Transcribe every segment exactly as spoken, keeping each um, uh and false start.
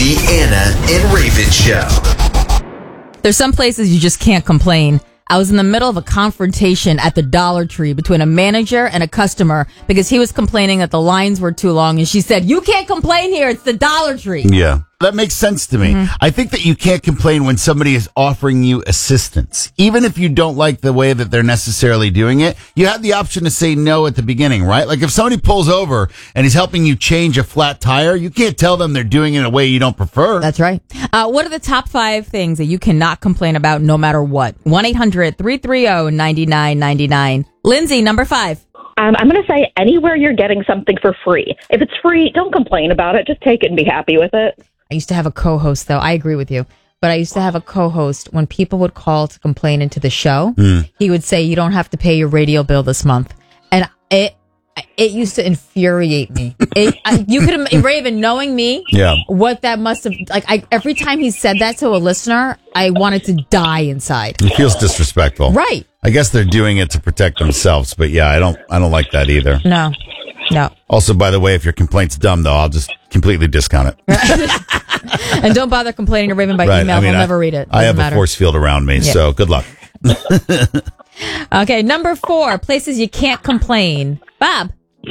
The Anna and Raven Show. There's some places you just can't complain. I was in the middle of a confrontation at the Dollar Tree between a manager and a customer because he was complaining that the lines were too long. And she said, "You can't complain here. It's the Dollar Tree." Yeah, that makes sense to me. Mm-hmm. I think that you can't complain when somebody is offering you assistance. Even if you don't like the way that they're necessarily doing it, you have the option to say no at the beginning, right? Like if somebody pulls over and he's helping you change a flat tire, you can't tell them they're doing it in a way you don't prefer. That's right. Uh, what are the top five things that you cannot complain about no matter what? one eight hundred three three zero nine nine nine nine. Lindsay, number five. Um, I'm going to say anywhere you're getting something for free. If it's free, don't complain about it. Just take it and be happy with it. I used to have a co-host, though. I agree with you. But I used to have a co-host. When people would call to complain into the show, mm. he would say, "You don't have to pay your radio bill this month." And it it used to infuriate me. It, I, you could, Raven, knowing me, yeah. what that must have, like, I, every time he said that to a listener, I wanted to die inside. It feels disrespectful. Right. I guess they're doing it to protect themselves. But yeah, I don't, I don't like that either. No. No. Also, by the way, if your complaint's dumb, though, I'll just completely discount it. And don't bother complaining to Raven by right. email. I mean, He'll I, never read it. Doesn't I have matter. a force field around me, yeah. So good luck. Okay, number four, places you can't complain. Bob.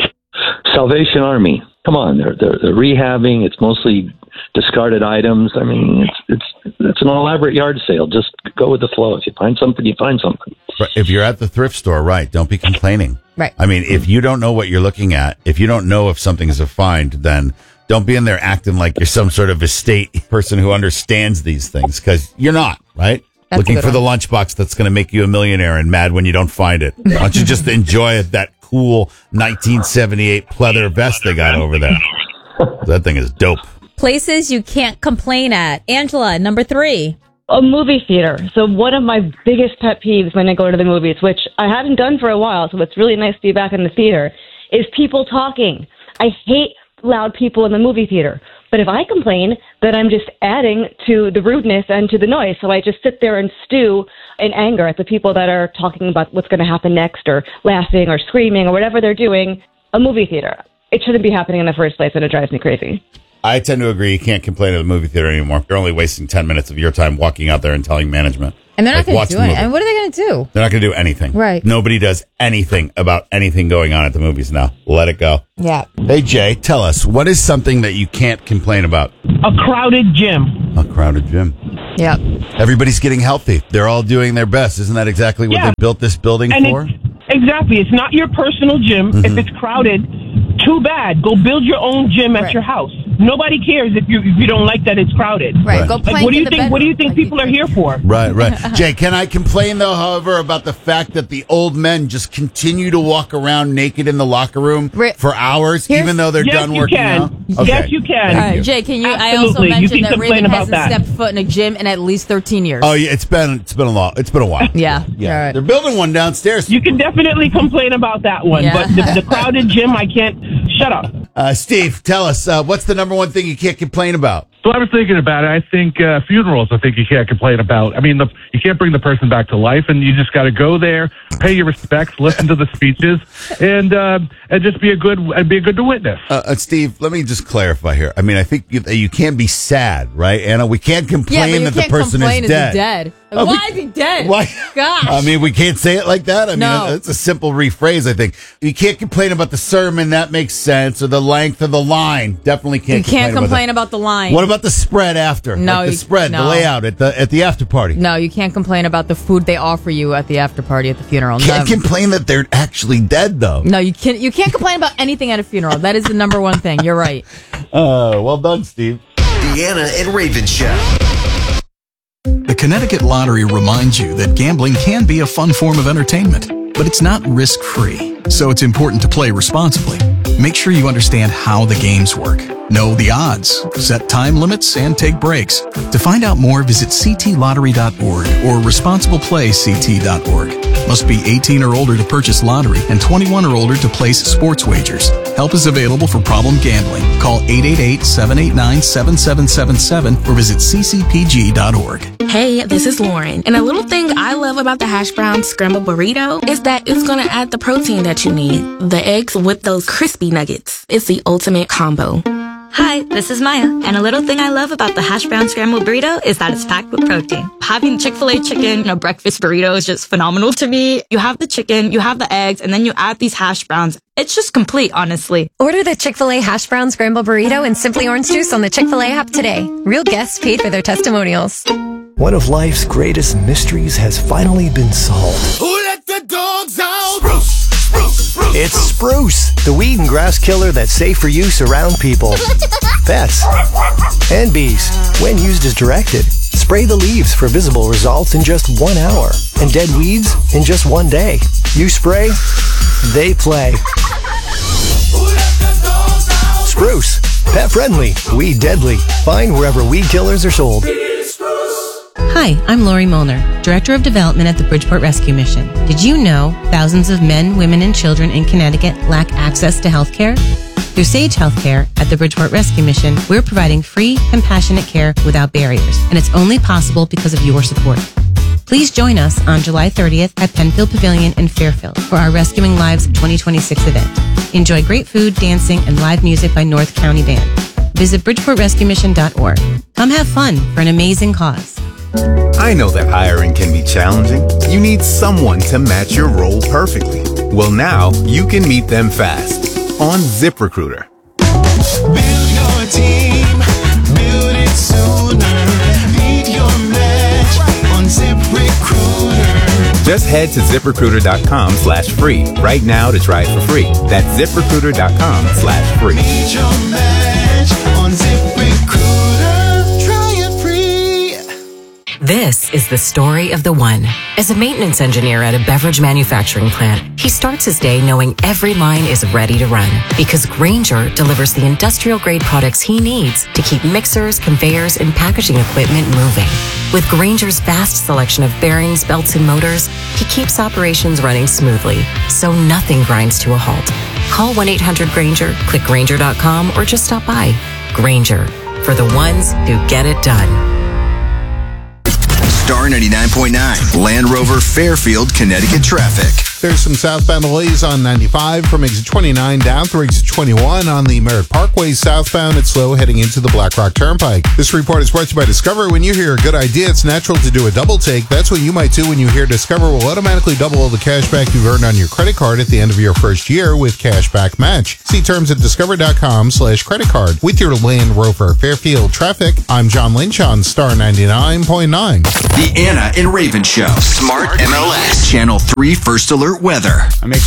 Salvation Army. Come on, they're, they're, they're rehabbing. It's mostly discarded items. I mean, it's it's it's an elaborate yard sale. Just go with the flow. If you find something, you find something. If you're at the thrift store, right, don't be complaining. Right. I mean, if you don't know what you're looking at, if you don't know if something is a find, then don't be in there acting like you're some sort of estate person who understands these things, because you're not, right? That's looking for one. The lunchbox that's going to make you a millionaire and mad when you don't find it. Why don't you just enjoy that cool nineteen seventy-eight pleather vest they got over there? That thing is dope. Places you can't complain at. Angela, number three. A movie theater. So one of my biggest pet peeves when I go to the movies, which I haven't done for a while, so it's really nice to be back in the theater, is people talking. I hate loud people in the movie theater. But if I complain, then I'm just adding to the rudeness and to the noise. So I just sit there and stew in anger at the people that are talking about what's going to happen next, or laughing or screaming or whatever they're doing. A movie theater. It shouldn't be happening in the first place, and it drives me crazy. I tend to agree. You can't complain at the movie theater anymore. You're only wasting ten minutes of your time walking out there and telling management. And they're like, not going to do anything. And what are they going to do? They're not going to do anything. Right. Nobody does anything about anything going on at the movies now. Let it go. Yeah. Hey, Jay, tell us, what is something that you can't complain about? A crowded gym. A crowded gym. Yeah. Everybody's getting healthy. They're all doing their best. Isn't that exactly what yeah. they built this building and for? It's, exactly. It's not your personal gym. Mm-hmm. If it's crowded, too bad. Go build your own gym at right. your house. Nobody cares if you if you don't like that it's crowded. Right. right. Go plank like, what do you in the think? bedroom. What do you think like people you are here for? Right, right. Jay, can I complain though, however, about the fact that the old men just continue to walk around naked in the locker room right. for hours, Here's, even though they're yes, done you working can. out? Okay. Yes, you can. All right, Jay, can you? Absolutely. I also mentioned you can that Raven hasn't that. stepped foot in a gym in at least thirteen years. Oh yeah, it's been it's been a long it's been a while. yeah, yeah. Right. They're building one downstairs. You can definitely complain about that one, yeah. but the, the crowded gym, I can't. Shut up. Uh, Steve, tell us uh, what's the number one thing you can't complain about? So I was thinking about it. I think uh, funerals, I think you can't complain about. I mean, the, you can't bring the person back to life, and you just got to go there, pay your respects, listen to the speeches, and uh, and just be a good and be a good witness. Uh, uh, Steve, let me just clarify here. I mean, I think you, you can't be sad, right, Anna? We can't complain yeah, that the person is dead. Is dead. Uh, why we, is he dead? Why? Gosh. I mean, we can't say it like that. I no. mean, it's a simple rephrase, I think. You can't complain about the sermon. That makes sense. Or the length of the line. Definitely can't You complain can't about complain that. about the line. What about the spread after? No. Like the you, spread, no. the layout at the at the after party. No, you can't complain about the food they offer you at the after party at the funeral. Can't no. complain that they're actually dead, though. No, you can't. You can't complain about anything at a funeral. That is the number one thing. You're right. Uh, well done, Steve. The Anna and Raven Show. The Connecticut Lottery reminds you that gambling can be a fun form of entertainment, but it's not risk-free, so it's important to play responsibly. Make sure you understand how the games work, know the odds, set time limits, and take breaks. To find out more, visit c t lottery dot org or responsible play c t dot org. Must be eighteen or older to purchase lottery and twenty-one or older to place sports wagers. Help is available for problem gambling. Call eight eight eight, seven eight nine, seven seven seven seven or visit c c p g dot org. Hey, this is Lauren. And a little thing I love about the hash brown scramble burrito is that it's going to add the protein that you need. The eggs with those crispy nuggets. It's the ultimate combo. Hi, this is Maya, and a little thing I love about the hash brown scrambled burrito is that it's packed with protein. Having Chick-fil-A chicken in a breakfast burrito is just phenomenal to me. You have the chicken, you have the eggs, and then you add these hash browns. It's just complete, honestly. Order the Chick-fil-A hash brown scrambled burrito and Simply Orange Juice on the Chick-fil-A app today. Real guests paid for their testimonials. One of life's greatest mysteries has finally been solved. Who let the dogs out? Spruce, spruce, spruce. It's Spruce, the weed and grass killer that's safe for use around people, pets, and bees. When used as directed, spray the leaves for visible results in just one hour and dead weeds in just one day. You spray, they play. Spruce, pet friendly, weed deadly. Find wherever weed killers are sold. Hi, I'm Lori Molnar, Director of Development at the Bridgeport Rescue Mission. Did you know thousands of men, women, and children in Connecticut lack access to health care? Through Sage Healthcare at the Bridgeport Rescue Mission, we're providing free, compassionate care without barriers, and it's only possible because of your support. Please join us on July thirtieth at Penfield Pavilion in Fairfield for our Rescuing Lives twenty twenty-six event. Enjoy great food, dancing, and live music by North County Band. Visit bridgeport rescue mission dot org. Come have fun for an amazing cause. I know that hiring can be challenging. You need someone to match your role perfectly. Well, now you can meet them fast on ZipRecruiter. Build your team, build it sooner. Meet your match on ZipRecruiter. Just head to ZipRecruiter.com slash free right now to try it for free. That's ZipRecruiter.com slash free. Meet your match on ZipRecruiter. Try it free. This is the story of the one. As a maintenance engineer at a beverage manufacturing plant, he starts his day knowing every line is ready to run because Grainger delivers the industrial-grade products he needs to keep mixers, conveyors, and packaging equipment moving. With Grainger's vast selection of bearings, belts, and motors, he keeps operations running smoothly, so nothing grinds to a halt. Call one eight hundred Grainger, click Grainger dot com, or just stop by. Grainger, for the ones who get it done. Star ninety-nine point nine, Land Rover Fairfield, Connecticut traffic. There's some southbound delays on ninety-five from exit twenty-nine down through exit twenty-one on the Merritt Parkway southbound. It's slow heading into the Black Rock Turnpike. This report is brought to you by Discover. When you hear a good idea, it's natural to do a double take. That's what you might do when you hear Discover will automatically double all the cash back you've earned on your credit card at the end of your first year with Cashback Match. See terms at discover.com slash credit card. With your Land Rover Fairfield traffic, I'm John Lynch on Star ninety-nine point nine. The Anna and Raven Show. Smart M L S. Channel three First Alert Weather. I make